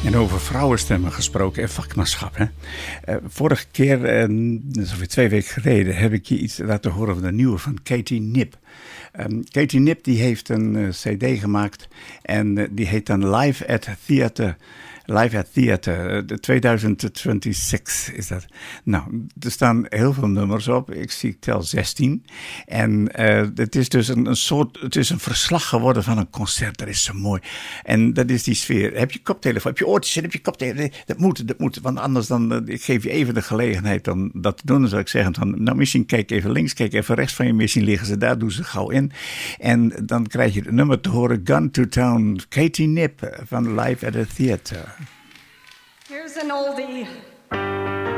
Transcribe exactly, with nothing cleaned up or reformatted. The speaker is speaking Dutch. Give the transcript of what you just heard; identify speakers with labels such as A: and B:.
A: En over vrouwenstemmen gesproken en vakmanschap. Hè? Uh, vorige keer, uh, dat is alweer twee weken geleden, heb ik je iets laten horen van de nieuwe van Katie Knipp. Um, Katie Knipp die heeft een uh, cd gemaakt en uh, die heet dan Live at Theater. Live at Theater, de tweeduizend zesentwintig is dat. Nou, er staan heel veel nummers op. Ik zie, ik tel zestien. En uh, het is dus een, een soort, het is een verslag geworden van een concert. Dat is zo mooi. En dat is die sfeer. Heb je koptelefoon, heb je oortjes en heb je koptelefoon. Dat moet, dat moet. Want anders dan, uh, ik geef je even de gelegenheid om dat te doen. Dan zou ik zeggen, van, nou misschien kijk even links, kijk even rechts van je. Misschien liggen ze daar, doen ze gauw in. En dan krijg je het nummer te horen. Gun to Town, Katie Knipp van Live at the Theater.
B: Here's an oldie.